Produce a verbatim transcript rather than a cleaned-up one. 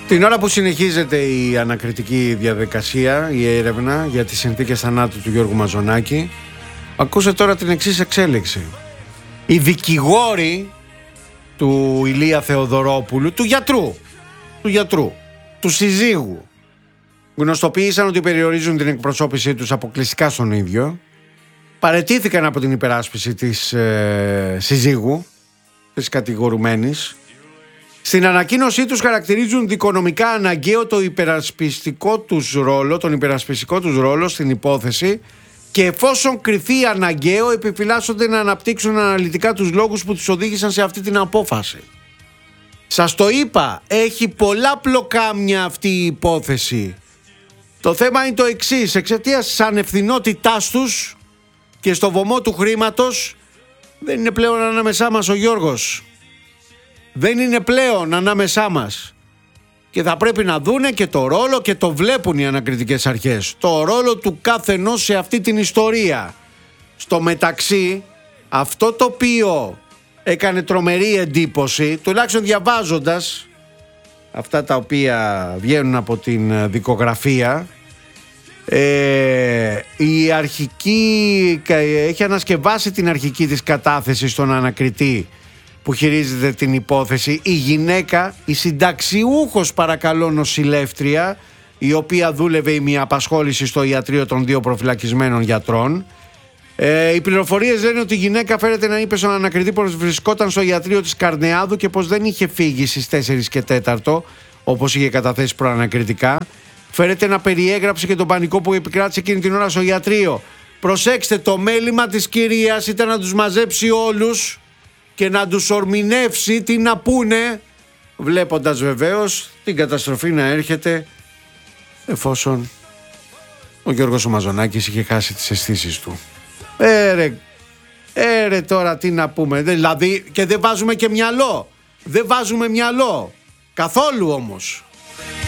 Την ώρα που συνεχίζεται η ανακριτική διαδικασία, η έρευνα για τις συνθήκες θανάτου του Γιώργου Μαζονάκη, ακούσε τώρα την εξής εξέλιξη. Οι δικηγόροι του Ηλία Θεοδωρόπουλου, του γιατρού, του γιατρού, του συζύγου, γνωστοποίησαν ότι περιορίζουν την εκπροσώπησή τους αποκλειστικά στον ίδιο, παραιτήθηκαν από την υπεράσπιση της ε, συζύγου, της κατηγορουμένης. Στην ανακοίνωσή τους χαρακτηρίζουν δικονομικά αναγκαίο το υπερασπιστικό τους ρόλο, τον υπερασπιστικό τους ρόλο στην υπόθεση και εφόσον κριθεί αναγκαίο επιφυλάσσονται να αναπτύξουν αναλυτικά τους λόγους που τους οδήγησαν σε αυτή την απόφαση. Σας το είπα, έχει πολλά πλοκάμια αυτή η υπόθεση. Το θέμα είναι το εξής, εξαιτίας της ανευθυνότητάς τους και στο βωμό του χρήματος δεν είναι πλέον ανάμεσά μας ο Γιώργος. Δεν είναι πλέον ανάμεσά μας. Και θα πρέπει να δούνε και το ρόλο, και το βλέπουν οι ανακριτικές αρχές, το ρόλο του καθενός σε αυτή την ιστορία. Στο μεταξύ, αυτό το οποίο έκανε τρομερή εντύπωση, τουλάχιστον διαβάζοντας αυτά τα οποία βγαίνουν από την δικογραφία, ε, η αρχική έχει ανασκευάσει την αρχική της κατάθεση στον ανακριτή που χειρίζεται την υπόθεση, η γυναίκα, η συνταξιούχος παρακαλώ νοσηλεύτρια, η οποία δούλευε η μία απασχόληση στο ιατρείο των δύο προφυλακισμένων γιατρών. Ε, οι πληροφορίες λένε ότι η γυναίκα φέρεται να είπε στον ανακριτή πως βρισκόταν στο ιατρείο της Καρνεάδου και πως δεν είχε φύγει στις τέσσερις και τέταρτο, όπως είχε καταθέσει προανακριτικά. Φέρεται να περιέγραψε και τον πανικό που επικράτησε εκείνη την ώρα στο ιατρείο. Προσέξτε, το μέλημα της κυρίας ήταν να τους μαζέψει όλους και να τους ορμηνεύσει τι να πούνε, βλέποντας βεβαίως την καταστροφή να έρχεται εφόσον ο Γιώργος ο Μαζονάκης είχε χάσει τις αισθήσεις του. Έρε, έρε τώρα τι να πούμε, δηλαδή, και δεν βάζουμε και μυαλό, δεν βάζουμε μυαλό, καθόλου όμως.